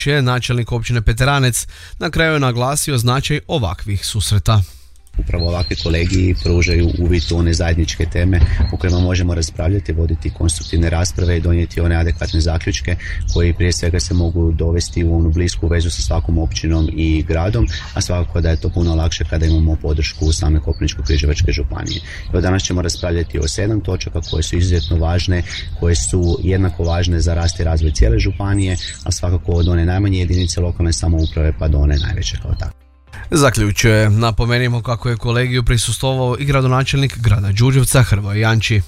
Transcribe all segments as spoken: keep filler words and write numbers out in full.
Načelnik općine Peteranec na kraju je naglasio značaj ovakvih susreta. Upravo ovakvi kolegiji pružaju uvid u one zajedničke teme u kojima možemo raspravljati, voditi konstruktivne rasprave i donijeti one adekvatne zaključke koji prije svega se mogu dovesti u onu blisku vezu sa svakom općinom i gradom, a svakako da je to puno lakše kada imamo podršku same Koprivničko-križevačke županije. Evo, danas ćemo raspravljati o sedam točaka koje su izuzetno važne, koje su jednako važne za rast i razvoj cijele županije, a svakako od one najmanje jedinice lokalne samouprave pa do one najveće kao tako. Zaključuje. Napomenimo kako je kolegiju prisustvovao i gradonačelnik grada Đurđevca Hrvoje Janči.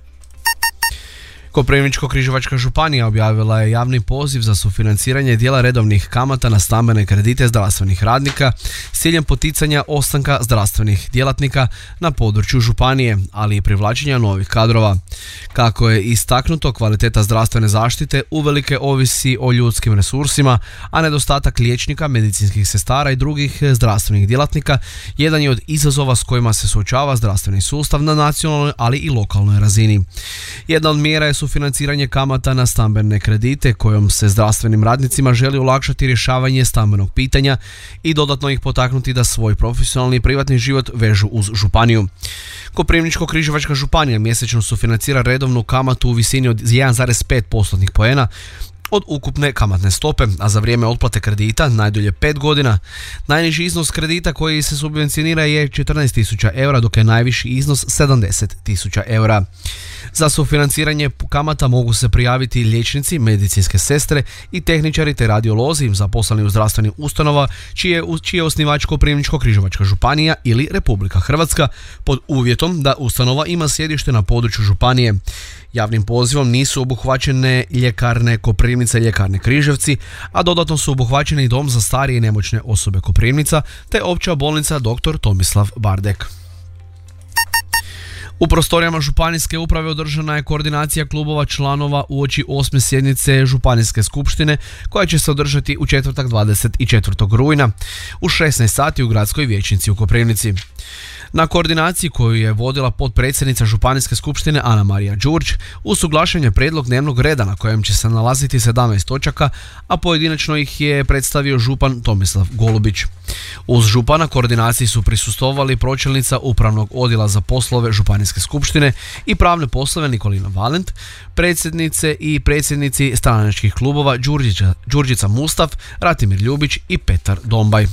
Koprivničko-križevačka županija objavila je javni poziv za sufinanciranje dijela redovnih kamata na stambene kredite zdravstvenih radnika s ciljem poticanja ostanka zdravstvenih djelatnika na području županije, ali i privlačenja novih kadrova. Kako je istaknuto, kvaliteta zdravstvene zaštite uvelike ovisi o ljudskim resursima, a nedostatak liječnika, medicinskih sestara i drugih zdravstvenih djelatnika jedan je od izazova s kojima se suočava zdravstveni sustav na nacionalnoj, ali i lokalnoj razini. Jedna od mjera je sufinanciranje kamata na stambene kredite kojom se zdravstvenim radnicima želi olakšati rješavanje stambenog pitanja i dodatno ih potaknuti da svoj profesionalni i privatni život vežu uz županiju. Koprivničko-križevačka županija mjesečno sufinancira redovnu kamatu u visini od jedan zarez pet postotnih poena od ukupne kamatne stope, a za vrijeme otplate kredita najdulje pet godina. Najniži iznos kredita koji se subvencionira je četrnaest tisuća eura, dok je najviši iznos sedamdeset tisuća eura. Za sufinanciranje kamata mogu se prijaviti liječnici, medicinske sestre i tehničari te radiolozi zaposleni u zdravstvenim ustanova čiji je, čiji je osnivač Koprivničko-križevačka županija ili Republika Hrvatska, pod uvjetom da ustanova ima sjedište na području županije. Javnim pozivom nisu obuhvaćene ljekarne Koprivnica i ljekarne Križevci, a dodatno su obuhvaćeni dom za starije i nemoćne osobe Koprivnica te opća bolnica doktor Tomislav Bardek. U prostorijama županijske uprave održana je koordinacija klubova članova uoči osme sjednice županijske skupštine koja će se održati u četvrtak dvadeset četvrtog rujna u šesnaest sati u gradskoj vijećnici u Koprivnici. Na koordinaciji koju je vodila potpredsjednica županijske skupštine Ana Marija Đurđ usuglašen je prijedlog dnevnog reda na kojem će se nalaziti sedamnaest točaka, a pojedinačno ih je predstavio župan Tomislav Golubić. Uz župana koordinaciji su prisustvovali pročelnica upravnog odjela za poslove županijske skupštine i pravne poslove Nikolina Valent, predsjednice i predsjednici stranačkih klubova Đurđica, Đurđica Mustaf, Ratimir Ljubić i Petar Dombaj.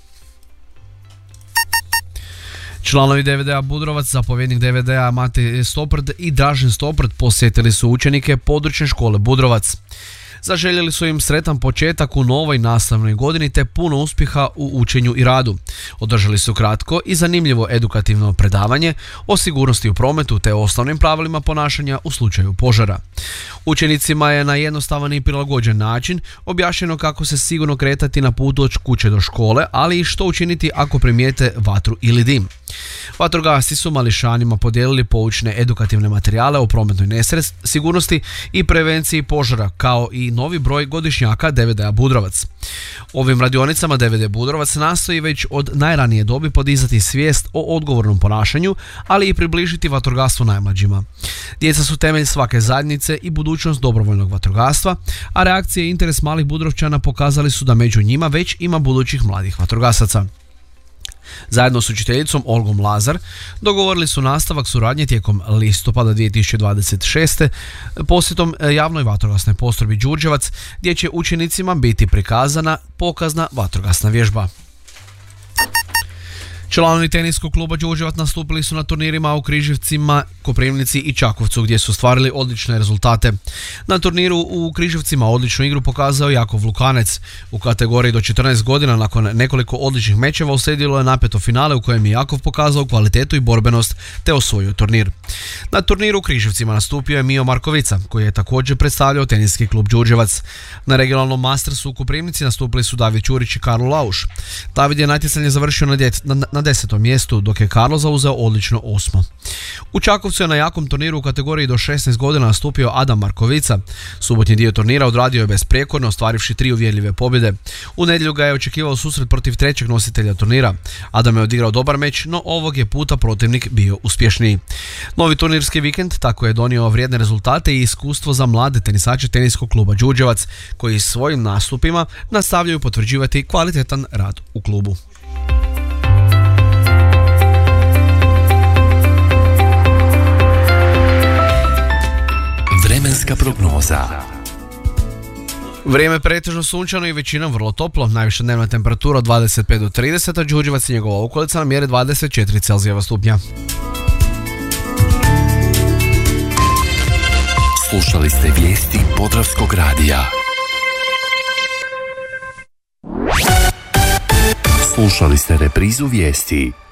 Članovi D V D-a Budrovac, zapovjednik D V D-a Matej Stoprd i Dražen Stoprd posjetili su učenike područne škole Budrovac. Zaželjeli su im sretan početak u novoj nastavnoj godini te puno uspjeha u učenju i radu. Održali su kratko i zanimljivo edukativno predavanje o sigurnosti u prometu te osnovnim pravilima ponašanja u slučaju požara. Učenicima je na jednostavan i prilagođen način objašnjeno kako se sigurno kretati na putu od kuće do škole, ali i što učiniti ako primijete vatru ili dim. Vatrogasci su mališanima podijelili poučne edukativne materijale o prometnoj nesreći, sigurnosti i prevenciji požara, kao i novi broj godišnjaka D V D-a Budrovac. Ovim radionicama D V D Budrovac nastoji već od najranije dobi podizati svijest o odgovornom ponašanju, ali i približiti vatrogastvo najmlađima. Djeca su temelj svake zajednice i budućnost dobrovoljnog vatrogastva, a reakcije i interes malih Budrovčana pokazali su da među njima već ima budućih mladih vatrogasaca. Zajedno s učiteljicom Olgom Lazar dogovorili su nastavak suradnje tijekom listopada dvije tisuće dvadeset šeste posjetom javnoj vatrogasnoj postrojbi Đurđevac, gdje će učenicima biti prikazana pokazna vatrogasna vježba. Članovi teniskog kluba Đurđevac nastupili su na turnirima u Križevcima, Koprivnici i Čakovcu gdje su ostvarili odlične rezultate. Na turniru u Križevcima odličnu igru pokazao Jakov Lukanec. U kategoriji do četrnaest godina nakon nekoliko odličnih mečeva uslijedilo je napeto finale u kojem je Jakov pokazao kvalitetu i borbenost te osvojio turnir. Na turniru u Križevcima nastupio je Mio Markovica koji je također predstavljao teniski klub Đurđevac. Na regionalnom mastersu u Koprivnici nastupili su David Ćurić i Karlo Lauš. David je natjecanje završio na, djet, na, na desetom mjestu, dok je Karlo zauzeo odlično osmo. U Čakovcu je na jakom turniru u kategoriji do šesnaest godina nastupio Adam Markovica. Subotnji dio turnira odradio je besprijekorno, ostvarivši tri uvjerljive pobjede. U nedjelju ga je očekivao susret protiv trećeg nositelja turnira. Adam je odigrao dobar meč, no ovog je puta protivnik bio uspješniji. Novi turnirski vikend tako je donio vrijedne rezultate i iskustvo za mlade tenisače teniskog kluba Đurđevac, koji svojim nastupima nastavljaju potvrđivati kvalitetan rad u klubu. Vremenska prognoza. Vrijeme pretežno sunčano i većinom vrlo toplo. Najviša dnevna temperatura od dvadeset pet do trideset, a Đurđevac i njegova okolica na mjere dvadeset četiri Celzijeva stupnja. Slušali ste vijesti Podravskog radija. Slušali ste reprizu vijesti